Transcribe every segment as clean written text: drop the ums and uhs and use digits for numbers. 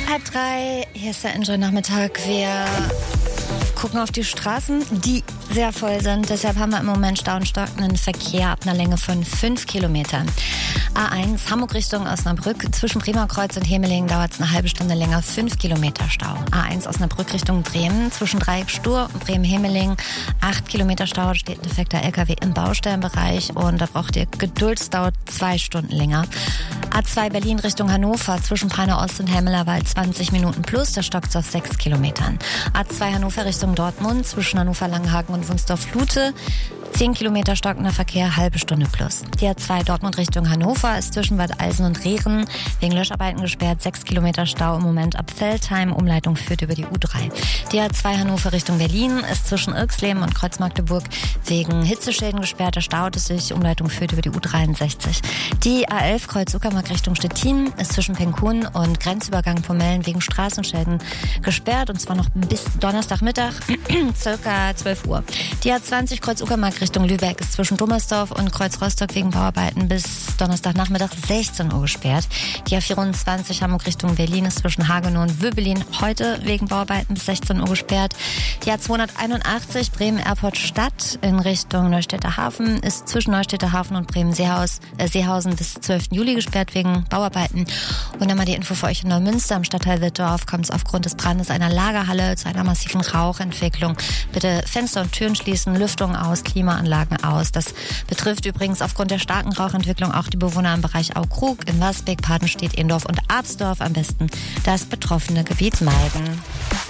2:30, hier ist der Enjoy-Nachmittag. Wir gucken auf die Straßen, die sehr voll sind. Deshalb haben wir im Moment Stau und stockenden Verkehr ab einer Länge von 5 Kilometern. A1 Hamburg Richtung Osnabrück. Zwischen Bremer Kreuz und Hemeling dauert es eine halbe Stunde länger, 5 Kilometer Stau. A1 Osnabrück Richtung Bremen. Zwischen Dreieck Stur und Bremen-Hemeling 8 Kilometer Stau. Steht ein defekter LKW im Baustellenbereich und da braucht ihr Geduld. Es dauert 2 Stunden länger. A2 Berlin Richtung Hannover. Zwischen Peine Ost und Hemmelerwald 20 Minuten plus. Da stockt es auf 6 Kilometern. A2 Hannover Richtung Dortmund. Zwischen Hannover Langenhagen und Wunsdorf-Lute 10 Kilometer stockender Verkehr, halbe Stunde plus. Die A2 Dortmund Richtung Hannover ist zwischen Bad Eilsen und Rehren wegen Löscharbeiten gesperrt. 6 Kilometer Stau im Moment ab Veltheim. Umleitung führt über die U3. Die A2 Hannover Richtung Berlin ist zwischen Irxleben und Kreuzmagdeburg wegen Hitzeschäden gesperrt. Da staut es sich. Umleitung führt über die U63. Die A11 Kreuz-Uckermark Richtung Stettin ist zwischen Penkun und Grenzübergang Pomellen wegen Straßenschäden gesperrt. Und zwar noch bis Donnerstagmittag, circa 12 Uhr. Die A20 Kreuz-Uckermark Richtung Lübeck ist zwischen Dummersdorf und Kreuz Rostock wegen Bauarbeiten bis Donnerstagnachmittag 16 Uhr gesperrt. Die A24 Hamburg Richtung Berlin ist zwischen Hagenow und Wöbelin heute wegen Bauarbeiten bis 16 Uhr gesperrt. Die A281 Bremen Airport Stadt in Richtung Neustädter Hafen ist zwischen Neustädter Hafen und Bremen-Seehausen bis 12. Juli gesperrt wegen Bauarbeiten. Und dann mal die Info für euch in Neumünster. Am Stadtteil Wittdorf kommt es aufgrund des Brandes einer Lagerhalle zu einer massiven Rauchentwicklung. Bitte Fenster und Türen schließen, Lüftung aus, Klimaanlagen aus. Das betrifft übrigens aufgrund der starken Rauchentwicklung auch die Bewohner im Bereich Aukrug, in Wasbeck, Padenstedt, Ehendorf und Absdorf. Am besten das betroffene Gebiet meiden.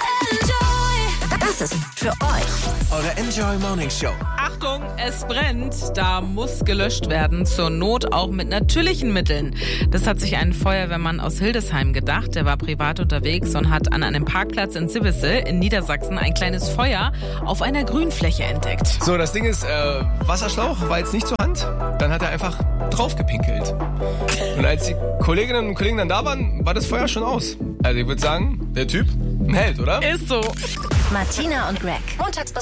Das ist für euch eure Enjoy Morning Show. Achtung, es brennt. Da muss gelöscht werden. Zur Not auch mit natürlichen Mitteln. Das hat sich ein Feuerwehrmann aus Hildesheim gedacht. Der war privat unterwegs und hat an einem Parkplatz in Sivisse in Niedersachsen ein kleines Feuer auf einer Grünfläche entdeckt. So, das Ding ist, Wasserschlauch war jetzt nicht zur Hand. Dann hat er einfach draufgepinkelt. Und als die Kolleginnen und Kollegen dann da waren, war das Feuer schon aus. Also ich würde sagen, der Typ ein Held, oder? Ist so. Martina und Greg. Montags bis